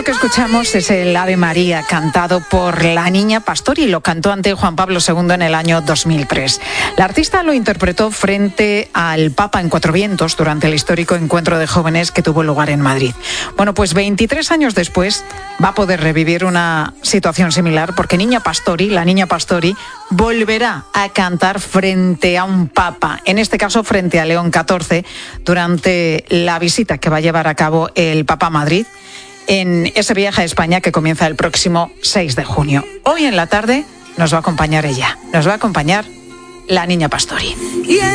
Esto que escuchamos es el Ave María cantado por la Niña Pastori, lo cantó ante Juan Pablo II en el año 2003. La artista lo interpretó frente al Papa en Cuatro Vientos durante el histórico encuentro de jóvenes que tuvo lugar en Madrid. Bueno, pues 23 años después va a poder revivir una situación similar porque la Niña Pastori, volverá a cantar frente a un Papa, en este caso frente a León XIV, durante la visita que va a llevar a cabo el Papa a Madrid, en ese viaje a España que comienza el próximo 6 de junio. Hoy en la tarde nos va a acompañar ella, nos va a acompañar la Niña Pastori.